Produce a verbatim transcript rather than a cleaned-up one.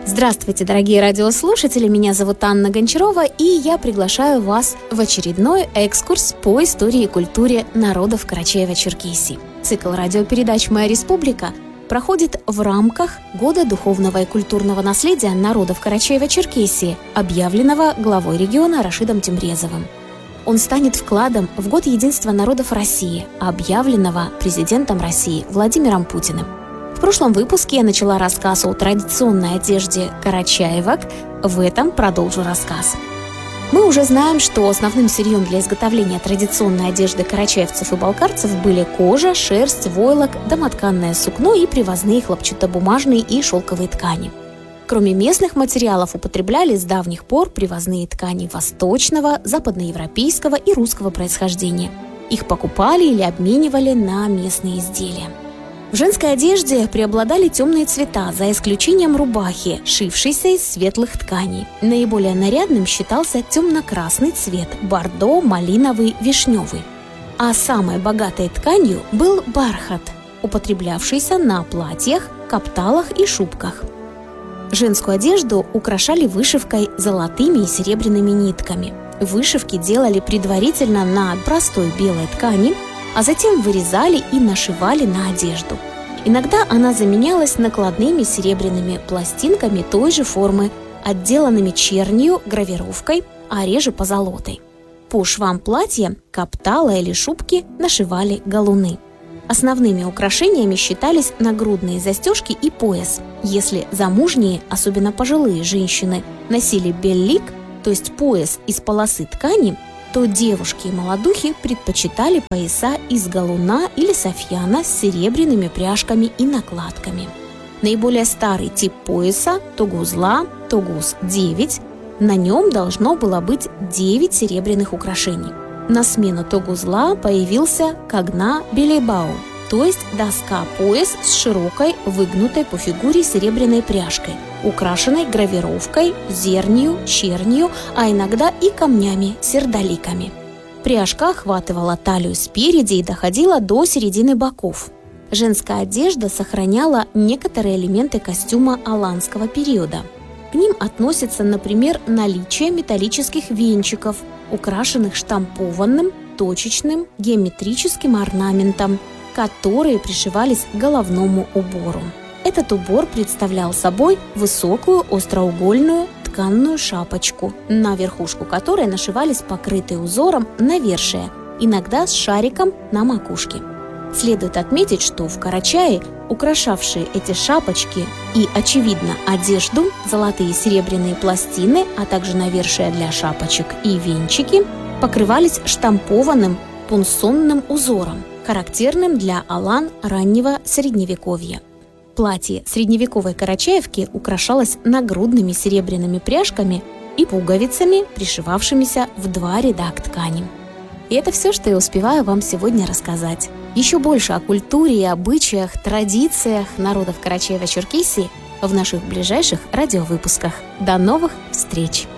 Здравствуйте, дорогие радиослушатели, меня зовут Анна Гончарова, и я приглашаю вас в очередной экскурс по истории и культуре народов Карачаево-Черкесии. Цикл радиопередач «Моя республика» проходит в рамках Года духовного и культурного наследия народов Карачаево-Черкесии, объявленного главой региона Рашидом Тимрезовым. Он станет вкладом в Год единства народов России, объявленного президентом России Владимиром Путиным. В прошлом выпуске я начала рассказ о традиционной одежде карачаевок, в этом продолжу рассказ. Мы уже знаем, что основным сырьем для изготовления традиционной одежды карачаевцев и балкарцев были кожа, шерсть, войлок, домотканное сукно и привозные хлопчатобумажные и шелковые ткани. Кроме местных материалов употребляли с давних пор привозные ткани восточного, западноевропейского и русского происхождения. Их покупали или обменивали на местные изделия. В женской одежде преобладали темные цвета, за исключением рубахи, шившейся из светлых тканей. Наиболее нарядным считался темно-красный цвет – бордо, малиновый, вишневый. А самой богатой тканью был бархат, употреблявшийся на платьях, капталах и шубках. Женскую одежду украшали вышивкой золотыми и серебряными нитками. Вышивки делали предварительно на простой белой ткани, а затем вырезали и нашивали на одежду. Иногда она заменялась накладными серебряными пластинками той же формы, отделанными чернью, гравировкой, а реже позолотой. По швам платья, каптала или шубки нашивали галуны. Основными украшениями считались нагрудные застежки и пояс. Если замужние, особенно пожилые женщины, носили беллик, то есть пояс из полосы ткани, то девушки и молодухи предпочитали пояса из галуна или софьяна с серебряными пряжками и накладками. Наиболее старый тип пояса – тогузла, тогуз девять. На нем должно было быть девять серебряных украшений. На смену тогузла появился кагна белейбау, то есть доска-пояс с широкой, выгнутой по фигуре серебряной пряжкой, украшенной гравировкой, зернью, чернью, а иногда и камнями-сердоликами. Пряжка охватывала талию спереди и доходила до середины боков. Женская одежда сохраняла некоторые элементы костюма аланского периода. К ним относятся, например, наличие металлических венчиков, украшенных штампованным, точечным, геометрическим орнаментом, которые пришивались к головному убору. Этот убор представлял собой высокую остроугольную тканную шапочку, на верхушку которой нашивались покрытые узором навершия, иногда с шариком на макушке. Следует отметить, что в Карачае украшавшие эти шапочки и, очевидно, одежду, золотые и серебряные пластины, а также навершия для шапочек и венчики покрывались штампованным пунсонным узором, характерным для алан раннего средневековья. Платье средневековой карачаевки украшалось нагрудными серебряными пряжками и пуговицами, пришивавшимися в два ряда к ткани. И это все, что я успеваю вам сегодня рассказать. Еще больше о культуре и обычаях, традициях народов Карачаево-Черкесии в наших ближайших радиовыпусках. До новых встреч!